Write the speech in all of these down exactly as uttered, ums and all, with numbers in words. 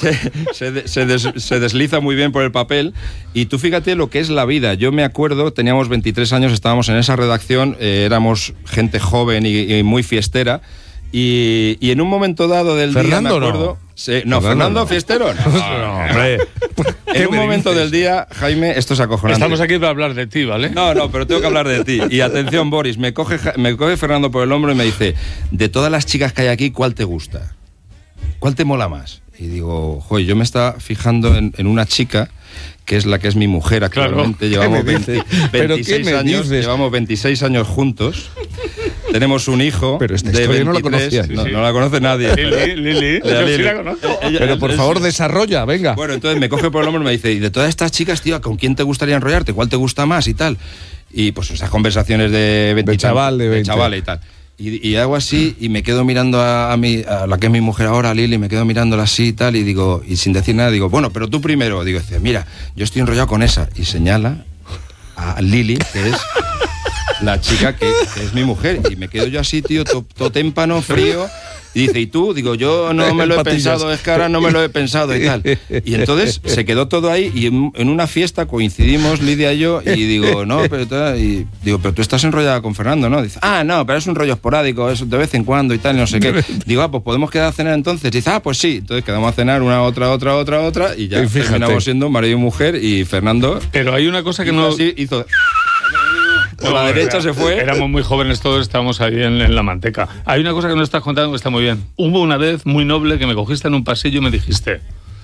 se, se, se, des, se desliza muy bien por el papel. Y tú fíjate lo que es la vida. Yo me acuerdo, teníamos veintitrés años, estábamos en esa redacción, eh, éramos gente joven y, y muy fiestera. Y, y en un momento dado del Fernando, día, me acuerdo... No, sí, no Fernando, Fernando no. Fiestero, no. no hombre. En un momento dices? del día, Jaime, esto es acojonante. Estamos aquí para hablar de ti, ¿vale? No, no, pero tengo que hablar de ti. Y atención, Boris, me coge, me coge Fernando por el hombro y me dice, de todas las chicas que hay aquí, ¿cuál te gusta? ¿Cuál te mola más? Y digo, joder, yo me estaba fijando en, en una chica que es la que es mi mujer actualmente. Claro. Llevamos veinte, veintiséis años, dices? llevamos veintiséis años juntos. Tenemos un hijo. Pero esta de historia veintitrés, no la conocía. No, no la conoce nadie. Lili, Lili, yo sí la conozco. Ella, pero por favor, desarrolla, venga. Bueno, entonces me coge por el hombro y me dice, y de todas estas chicas, tío, ¿con quién te gustaría enrollarte? ¿Cuál te gusta más? Y tal. Y pues esas conversaciones de veinte, de chaval, de veinte. De chaval y tal. Y, y hago así y me quedo mirando a, a, mi, a la que es mi mujer ahora, a Lili, me quedo mirándola así y tal, y digo, y sin decir nada, digo, bueno, pero tú primero. Digo, mira, yo estoy enrollado con esa. Y señala a Lili, que es la chica que, que es mi mujer. Y me quedo yo así, tío, todo to témpano, frío. Y dice, ¿y tú? Digo, yo no me lo he Patillas. pensado, es que ahora no me lo he pensado y tal. Y entonces se quedó todo ahí y en, en una fiesta coincidimos Lidia y yo y digo, no, pero, y digo, pero tú estás enrollada con Fernando, ¿no? Dice, ah, no, pero es un rollo esporádico, eso de vez en cuando y tal, y no sé qué. Digo, ah, pues podemos quedar a cenar entonces. Dice, ah, pues sí. Entonces quedamos a cenar una, otra, otra, otra, otra y ya y terminamos siendo marido y mujer y Fernando... Pero hay una cosa que hizo no... Así, hizo... Por no, la derecha era, se fue. Éramos muy jóvenes todos, estábamos ahí en, en la manteca. Hay una cosa que nos estás contando que está muy bien. Hubo una vez muy noble que me cogiste en un pasillo y me dijiste,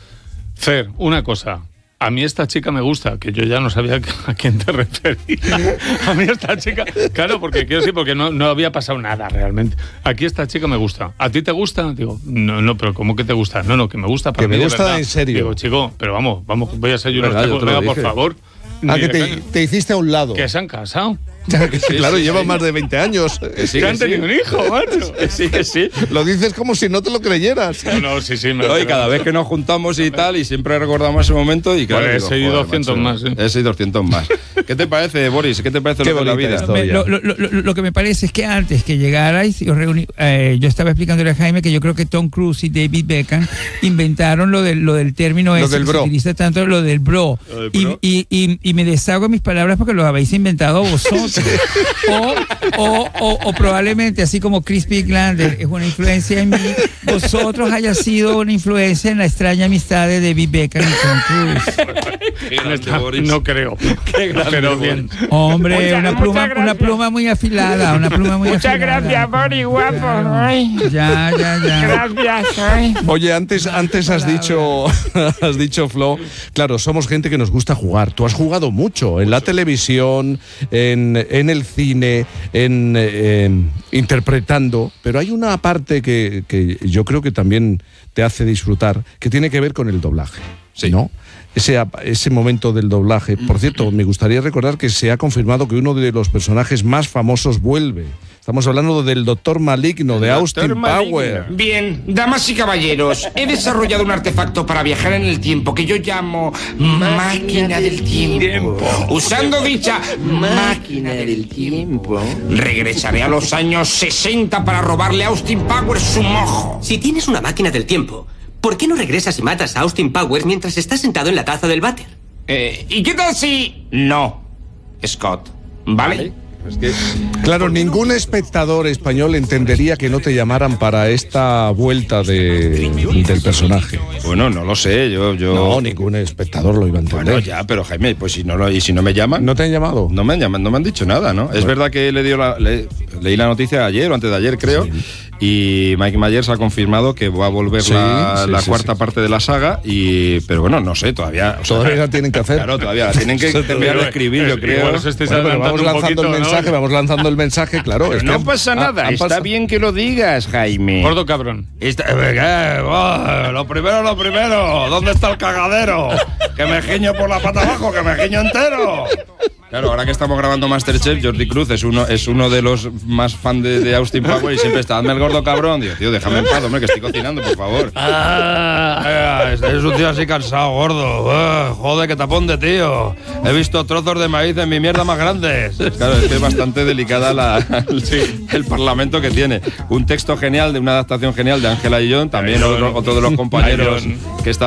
Fer, una cosa, a mí esta chica me gusta, que yo ya no sabía a quién te referías. A mí esta chica, claro, porque quiero decir, porque no, no había pasado nada realmente. Aquí esta chica me gusta. ¿A ti te gusta? Digo, no, no, pero ¿cómo que te gusta? No, no, que me gusta para que mí. Me gusta de verdad. en serio. Digo, chico, pero vamos, vamos, voy a ser yo unos tacos, venga, por favor. Ah, que te, te hiciste a un lado. Que se han casado. Que sí, claro, sí, lleva sí. más de veinte años. Que, sí, que, que han tenido sí. un hijo, macho. Que sí, que sí. Lo dices como si no te lo creyeras. No, no, sí, sí. Me no, y cada vez que nos juntamos y tal, y siempre recordamos ese momento. Y claro, pues ese y doscientos más. ¿sí? Ese y doscientos más. ¿Qué te parece, Boris? ¿Qué te parece Qué lo de la vida? Me, lo, lo, lo, lo que me parece es que antes que llegarais, os reuní, eh, yo estaba explicándole a Jaime que yo creo que Tom Cruise y David Beckham inventaron lo del, lo del término lo ese del que bro. se utiliza tanto, lo del bro. Lo del y, bro. Y, y, y me deshago de mis palabras porque lo habéis inventado vosotros. o, o, o, o probablemente, así como Crispy Glander es una influencia en mí, vosotros haya sido una influencia en la extraña amistad de David Beckham y Tom Cruise. Grande, no creo. Qué grande, pero bien. Hombre, muchas, una, muchas pluma, gracias. una pluma muy afilada, una pluma muy muchas afilada. Muchas gracias, Boris, guapo. Ay. Ya, ya, ya. Gracias. Ay. Oye, antes, antes has dicho, has dicho, Flo, claro, somos gente que nos gusta jugar. Tú has jugado mucho en la televisión, en, en el cine, en, en interpretando, pero hay una parte que, que yo creo que también te hace disfrutar, que tiene que ver con el doblaje, sí. ¿no? Ese, ese momento del doblaje. Por cierto, me gustaría recordar que se ha confirmado que uno de los personajes más famosos vuelve. Estamos hablando del Doctor Maligno, de Austin Power. Bien, damas y caballeros, he desarrollado un artefacto para viajar en el tiempo que yo llamo máquina del tiempo. Usando dicha máquina del tiempo, regresaré a los años sesenta para robarle a Austin Powers su mojo. Si tienes una máquina del tiempo, ¿por qué no regresas y matas a Austin Powers mientras estás sentado en la taza del váter? Eh, ¿Y qué tal si...? No, Scott, ¿vale? ¿Vale? Es que, claro, ningún espectador español entendería que no te llamaran para esta vuelta de, del personaje. Bueno, no lo sé, yo, yo... No, ningún espectador lo iba a entender. Bueno, ya, pero Jaime, pues si no lo, y si no me llaman... ¿No te han llamado? No me han llamado, no me han dicho nada, ¿no? Bueno. Es verdad que le dio la, le, leí la noticia ayer o antes de ayer, creo, sí. Y Mike Myers ha confirmado que va a volver sí, la, sí, la sí, cuarta sí. parte de la saga, y pero bueno, no sé, todavía... O sea, todavía la tienen que hacer. Claro, todavía la tienen que terminar de escribir, yo creo. Bueno, pero vamos lanzando poquito, el mensaje, ¿no? vamos lanzando el mensaje, claro. Es no que pasa nada, ha, está bien que lo digas, Jaime. Gordo cabrón. Está, ¿qué? Oh, lo primero, lo primero. ¿Dónde está el cagadero? Que me giño por la pata abajo, que me giño entero. Claro, ahora que estamos grabando Masterchef, Jordi Cruz es uno, es uno de los más fan de, de Austin Power y siempre está, hazme el gordo cabrón. Digo, tío, déjame en paz, hombre, que estoy cocinando, por favor. Ah, es un tío así cansado, gordo. Uh, joder, qué tapón de tío. He visto trozos de maíz en mi mierda más grandes. Claro, es que es bastante delicada la, el, sí, el parlamento que tiene. Un texto genial, de una adaptación genial de Ángela Ayllón, también otro, otro de los compañeros que está